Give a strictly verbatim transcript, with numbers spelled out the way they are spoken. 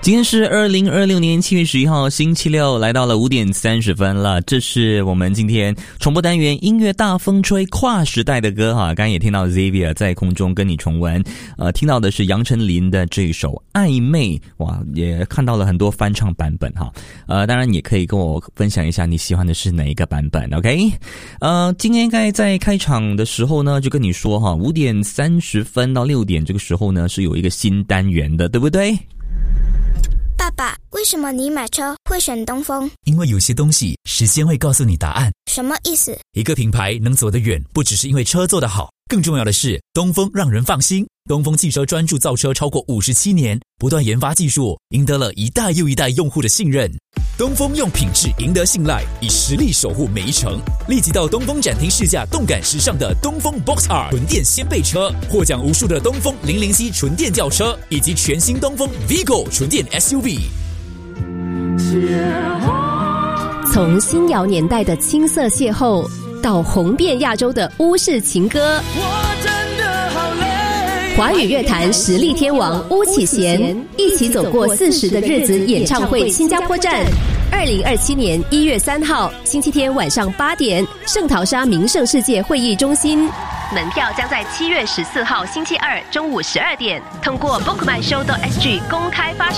今天是二零二六年七月十一号星期六，来到了五点三十分了。这是我们今天重播单元音乐大风吹跨时代的歌哈。刚刚也听到 Xavier 在空中跟你重温，呃，听到的是杨丞琳的这首暧昧，哇，也看到了很多翻唱版本哈。呃，当然也可以跟我分享一下你喜欢的是哪一个版本 ，OK？ 呃，今天应该在开场的时候呢，就跟你说哈，五点三十分到六点这个时候呢是有一个新单元的，对不对？ 爸爸，为什么你买车会选东风？ 因为有些东西时间会告诉你答案。 什么意思？ 一个品牌能走得远，不只是因为车做得好，更重要的是东风让人放心。东风汽车专注造车超过五十七年，不断研发技术，赢得了一代又一代用户的信任。东风用品质赢得信赖，以实力守护每一程。立即到东风展厅试驾动感时尚的东风 Box R 纯电掀背车，获奖无数的东风零零 C 纯电轿车，以及全新东风 Vigo 纯电 S U V。 从新谣年代的青涩邂逅，到红遍亚洲的巫式情歌，华语乐坛实力天王巫启贤一起走过四十的日子演唱会新加坡站，二零二七年一月三号星期天晚上八点，圣淘沙名胜世界会议中心。门票将在七月十四号星期二中午十二点通过 book my show dot s g 公开发售。